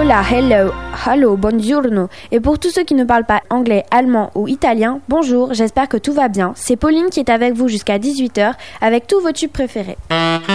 hola, hello, hallo, buongiorno. Et pour tous ceux qui ne parlent pas anglais, allemand ou italien, bonjour, j'espère que tout va bien. C'est Pauline qui est avec vous jusqu'à 18h avec tous vos tubes préférés.